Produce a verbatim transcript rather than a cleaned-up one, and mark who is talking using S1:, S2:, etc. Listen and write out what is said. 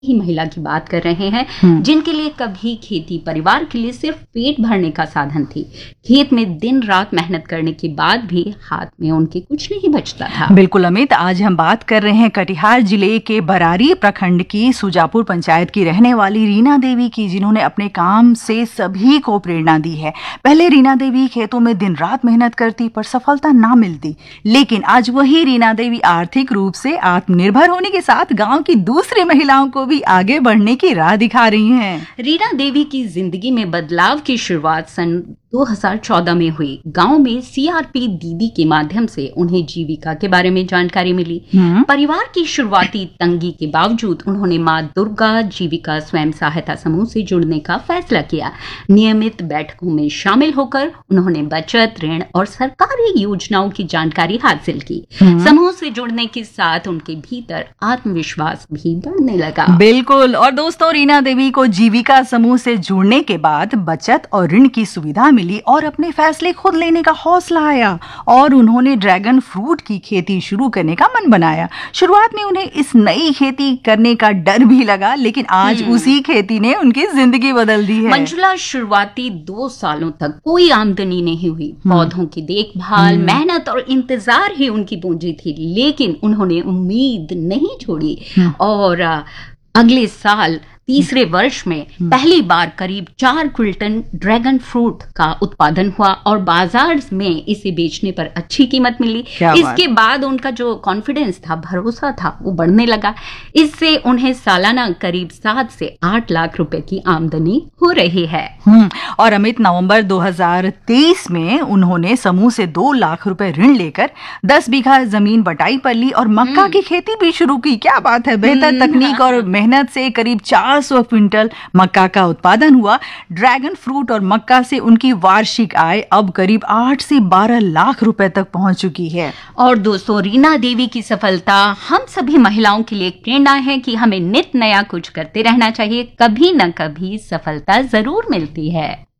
S1: ही महिला की बात कर रहे हैं जिनके लिए कभी खेती परिवार के लिए सिर्फ पेट भरने का साधन थी। खेत में दिन रात मेहनत करने के बाद भी हाथ में उनके कुछ नहीं बचता था।
S2: बिल्कुल अमित, आज हम बात कर रहे हैं कटिहार जिले के बरारी प्रखंड की सुजापुर पंचायत की रहने वाली रीना देवी की, जिन्होंने अपने काम से सभी को प्रेरणा दी है। पहले रीना देवी खेतों में दिन रात मेहनत करती पर सफलता ना मिलती, लेकिन आज वही रीना देवी आर्थिक रूप से आत्मनिर्भर होने के साथ गाँव की दूसरी महिलाओं को भी आगे बढ़ने की राह दिखा रही हैं।
S1: रीना देवी की जिंदगी में बदलाव की शुरुआत सन दो हज़ार चौदह में हुई। गांव में सीआरपी दीदी के माध्यम से उन्हें जीविका के बारे में जानकारी मिली। परिवार की शुरुआती तंगी के बावजूद उन्होंने मां दुर्गा जीविका स्वयं सहायता समूह से जुड़ने का फैसला किया। नियमित बैठकों में शामिल होकर उन्होंने बचत, ऋण और सरकारी योजनाओं की जानकारी हासिल की। समूह से जुड़ने के साथ उनके भीतर आत्मविश्वास भी बढ़ने लगा।
S2: बिल्कुल। और दोस्तों, रीना देवी को जीविका समूह से जुड़ने के बाद बचत और ऋण की सुविधा मिली और अपने फैसले खुद लेने का हौसला आया और उन्होंने ड्रैगन फ्रूट की खेती शुरू करने का मन बनाया। शुरुआत में उन्हें इस नई खेती करने का डर भी लगा, लेकिन आज उसी खेती ने उनकी जिंदगी बदल दी है।
S1: मंजुला, शुरुआती दो सालों तक कोई आमदनी नहीं हुई। पौधों की देखभाल, मेहनत और इंतजार ही उनकी पूंजी थी, लेकिन उन्होंने उम्मीद नहीं छोड़ी और अगले साल तीसरे वर्ष में पहली बार करीब चार क्विंटल ड्रैगन फ्रूट का उत्पादन हुआ और बाजार में इसे बेचने पर अच्छी कीमत मिली। इसके बाद उनका जो कॉन्फिडेंस था, भरोसा था, वो बढ़ने लगा। इससे उन्हें सालाना करीब सात से आठ लाख रुपए की आमदनी हो रही है।
S2: और अमित, नवंबर दो हज़ार तेईस में उन्होंने समूह से दो लाख रुपए ऋण लेकर दस बीघा जमीन बटाई पर ली और मक्का की खेती भी शुरू की। क्या बात है! बेहतर तकनीक और मेहनत से करीब चार सौ क्विंटल मक्का का उत्पादन हुआ। ड्रैगन फ्रूट और मक्का से उनकी वार्षिक आय अब करीब आठ से बारह लाख रुपए तक पहुंच चुकी है।
S1: और दोस्तों, रीना देवी की सफलता हम सभी महिलाओं के लिए एक प्रेरणा है कि हमें नित नया कुछ करते रहना चाहिए। कभी न कभी सफलता जरूर मिलती है।